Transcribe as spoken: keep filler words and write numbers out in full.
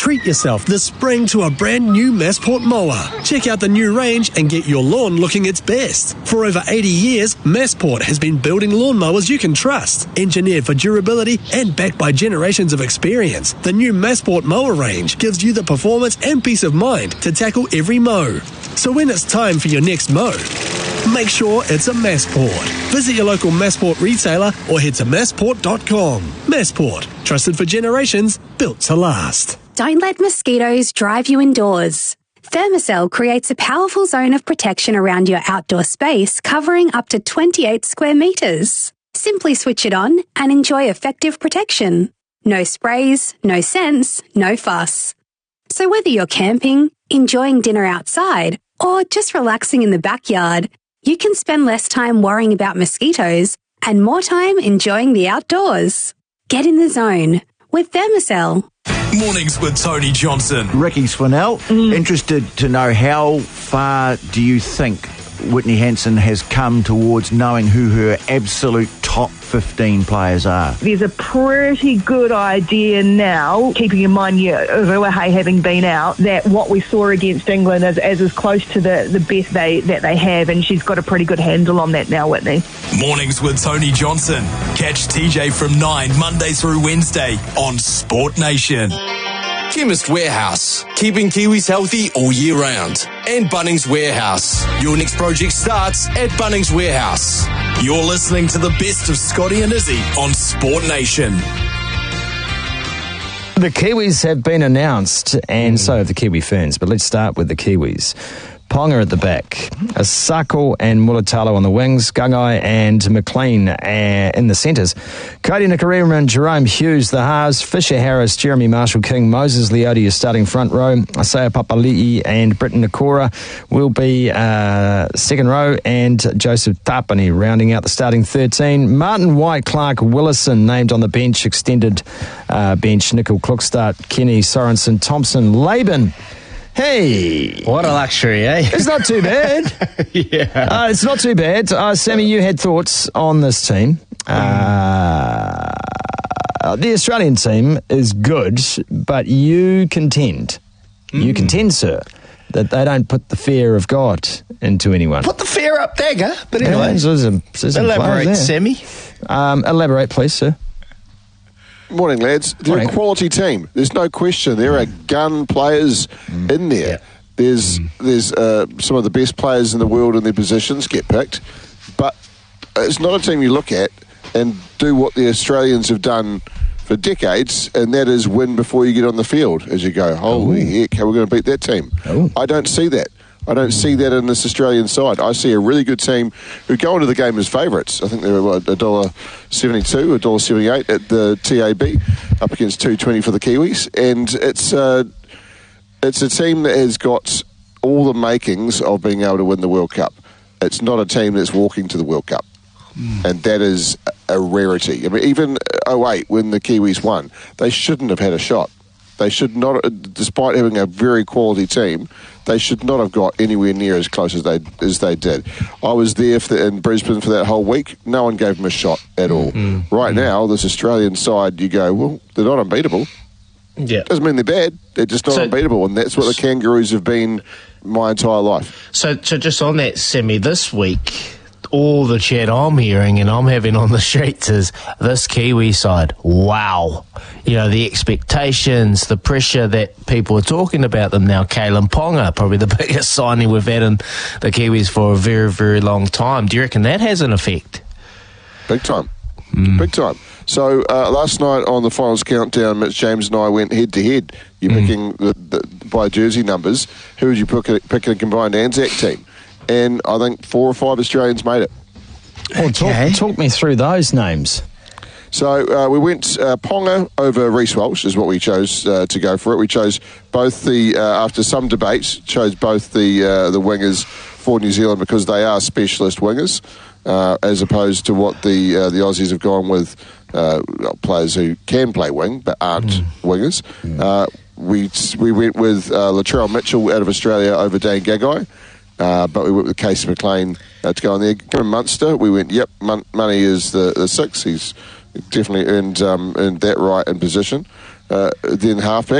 Treat yourself this spring to a brand new Massport mower. Check out the new range and get your lawn looking its best. For over eighty years, Massport has been building lawnmowers you can trust. Engineered for durability and backed by generations of experience, the new Massport mower range gives you the performance and peace of mind to tackle every mow. So when it's time for your next mow, make sure it's a Massport. Visit your local Massport retailer or head to massport dot com. Massport, trusted for generations, built to last. Don't let mosquitoes drive you indoors. Thermacell creates a powerful zone of protection around your outdoor space, covering up to twenty-eight square metres. Simply switch it on and enjoy effective protection. No sprays, no scents, no fuss. So whether you're camping, enjoying dinner outside, or just relaxing in the backyard, you can spend less time worrying about mosquitoes and more time enjoying the outdoors. Get in the zone with Thermacell. Mornings with Tony Johnson. Ricky Swinell, mm. interested to know how far do you think Whitney Hansen has come towards knowing who her absolute top fifteen players are? There's a pretty good idea now, keeping in mind yeah, Ruahei having been out, that what we saw against England is, is as close to the, the best they that they have, and she's got a pretty good handle on that now, Whitney. Mornings with Tony Johnson. Catch T J from nine, Monday through Wednesday on Sport Nation. Chemist Warehouse, keeping Kiwis healthy all year round. And Bunnings Warehouse. Your next project starts at Bunnings Warehouse. You're listening to the best of Scotty and Izzy on Sport Nation. The Kiwis have been announced, and mm. so have the Kiwi Ferns. But let's start with the Kiwis. Ponga at the back, Asako and Mulatalo on the wings, Gungai and McLean uh, in the centres, Cody Nicarima and Jerome Hughes, the halves, Fisher Harris, Jeremy Marshall-King, Moses Leota, your starting front row, Isaiah Papali'i and Britton Nakora will be uh, second row, and Joseph Tapani rounding out the starting thirteen. Martin White, Clark Willison named on the bench, extended uh, bench, Nickel Klukstad, Kenny Sorensen, Thompson, Laban. Hey! What a luxury, eh? It's not too bad. yeah. Uh, it's not too bad. Uh, Sammy, you had thoughts on this team. Uh, the Australian team is good, but you contend, mm. you contend, sir, that they don't put the fear of God into anyone. Put the fear up, dagger. But anyway, yeah, there's some, there's some elaborate, Sammy. Um, elaborate, please, sir. Morning, lads. They're Morning. a quality team. There's no question. There are gun players mm. in there. Yeah. There's mm. there's uh, some of the best players in the world in their positions get picked, but it's not a team you look at and do what the Australians have done for decades, and that is win before you get on the field. As you go, holy oh. heck, how are we going to beat that team? Oh. I don't see that. I don't see that in this Australian side. I see a really good team who go into the game as favourites. I think they're what, one dollar seventy-two, one dollar seventy-eight at the T A B, up against two twenty for the Kiwis. And it's, uh, it's a team that has got all the makings of being able to win the World Cup. It's not a team that's walking to the World Cup. Mm. And that is a rarity. I mean, even oh eight, when the Kiwis won, they shouldn't have had a shot. They should not, despite having a very quality team, they should not have got anywhere near as close as they as they did. I was there for the, in Brisbane for that whole week. No one gave them a shot at all. Mm-hmm. Right mm-hmm. now, this Australian side, you go, well, they're not unbeatable. Yeah, doesn't mean they're bad. They're just not so, unbeatable, and that's what the Kangaroos have been my entire life. So, so just on that, Sammy, this week, all the chat I'm hearing and I'm having on the streets is this Kiwi side, wow. You know, the expectations, the pressure that people are talking about them now. Kalen Ponga, probably the biggest signing we've had in the Kiwis for a very, very long time. Do you reckon that has an effect? Big time. Mm. Big time. So uh, last night on the finals countdown, Mitch James and I went head to head. You're mm. picking the, the, by jersey numbers. Who would you pick, pick in a combined Anzac team? And I think four or five Australians made it. Well, okay. talk, talk me through those names. So uh, we went uh, Ponga over Reece Walsh is what we chose uh, to go for it. We chose both the, uh, after some debates, chose both the uh, the wingers for New Zealand because they are specialist wingers, uh, as opposed to what the uh, the Aussies have gone with, uh, players who can play wing but aren't mm. wingers. Mm. Uh, we we went with uh, Latrell Mitchell out of Australia over Dane Gagai. Uh, but we went with Casey McLean uh, to go on there. From Munster, we went, yep, Mon- Money is the, the six. He's definitely earned, um, earned that right in position. Uh, then halfback.